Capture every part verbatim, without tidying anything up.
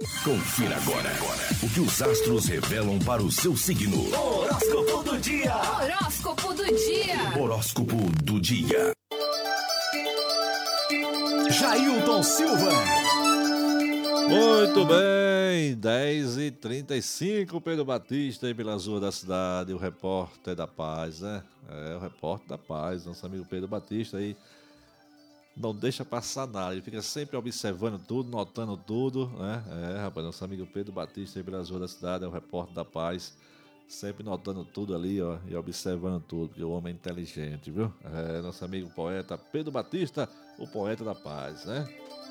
Confira agora o que os astros revelam para o seu signo. Horóscopo do dia. Horóscopo do dia. Horóscopo do dia. Jailton Silva. Muito bem, dez e trinta e cinco, Pedro Batista aí pelas ruas da cidade, o repórter da paz, né? É, o repórter da paz, nosso amigo Pedro Batista aí. Não deixa passar nada, ele fica sempre observando tudo, notando tudo, né? É, rapaz, nosso amigo Pedro Batista aí pelas ruas da cidade, é o repórter da paz, sempre notando tudo ali, ó, e observando tudo, porque o homem é inteligente, viu? É, nosso amigo poeta Pedro Batista, o poeta da paz, né?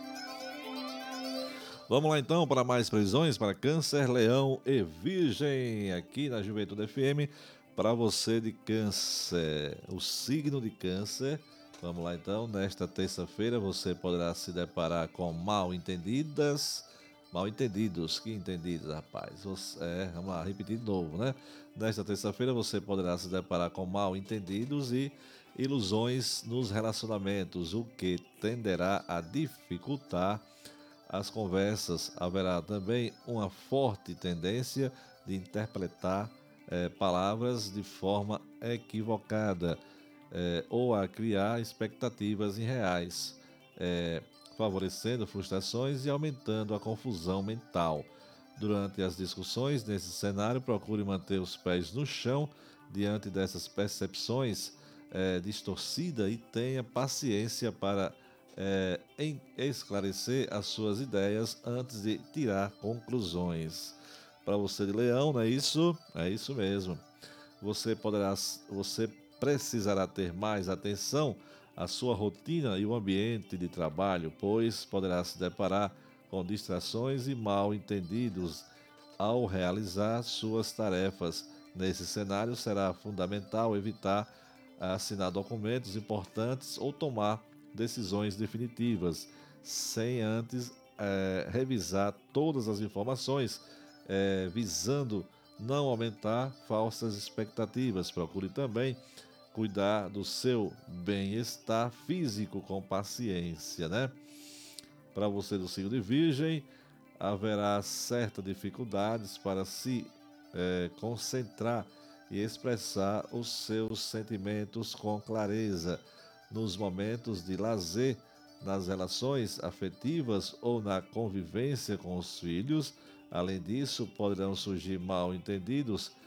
Vamos lá então para mais previsões para Câncer, Leão e Virgem, aqui na Juventude F M, para você de Câncer, o signo de Câncer. Vamos lá então, nesta terça-feira você poderá se deparar com mal entendidas, mal entendidos, que entendidos, rapaz, você, é, vamos lá, repetir de novo, né? Nesta terça-feira você poderá se deparar com mal entendidos e ilusões nos relacionamentos, o que tenderá a dificultar as conversas. Haverá também uma forte tendência de interpretar eh, palavras de forma equivocada, eh, ou a criar expectativas irreais, eh, favorecendo frustrações e aumentando a confusão mental. Durante as discussões nesse cenário, procure manter os pés no chão diante dessas percepções eh, distorcidas e tenha paciência para É, em esclarecer as suas ideias antes de tirar conclusões. Para você de Leão, não é isso? É isso mesmo. Você poderá, você precisará ter mais atenção à sua rotina e o ambiente de trabalho, pois poderá se deparar com distrações e mal-entendidos ao realizar suas tarefas. Nesse cenário, será fundamental evitar assinar documentos importantes ou tomar decisões definitivas, sem antes é, revisar todas as informações, é, visando não aumentar falsas expectativas. Procure também cuidar do seu bem-estar físico com paciência, né? Para você do signo de Virgem, haverá certas dificuldades para se é, concentrar e expressar os seus sentimentos com clareza nos momentos de lazer, nas relações afetivas ou na convivência com os filhos. Além disso, poderão surgir mal-entendidos